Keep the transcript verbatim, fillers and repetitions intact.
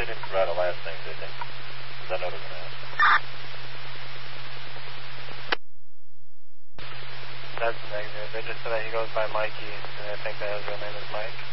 they didn't provide a last name, did they? Because I know they're going to ask. That's negative. They just said that he goes by Mikey, and I think that his real name is Mike.